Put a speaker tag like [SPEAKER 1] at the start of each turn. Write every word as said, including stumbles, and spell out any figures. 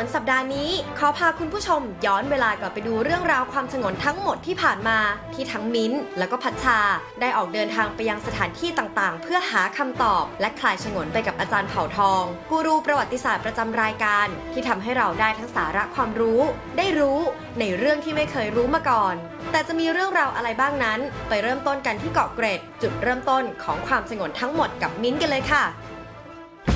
[SPEAKER 1] นสัปดาห์นี้ขอพาคุณผู้ชมย้อนเวลากลับไปดูเรื่องราวความสงวนทั้งหมดที่ผ่านมาที่ทั้งมิ้นท์และก็พัชชาได้ออกเดินทางไปยังสถานที่ต่างๆเพื่อหาคำตอบและคลายฉงนไปกับอาจารย์เผ่าทองกูรูประวัติศาสตร์ประจำรายการที่ทำให้เราได้ทั้งสาระความรู้ได้รู้ในเรื่องที่ไม่เคยรู้มาก่อนแต่จะมีเรื่องราวอะไรบ้างนั้นไปเริ่มต้นกันที่เกาะเกร็ดจุดเริ่มต้นของความสงวนทั้งหมดกับมิ้นท์กันเลยค่ะ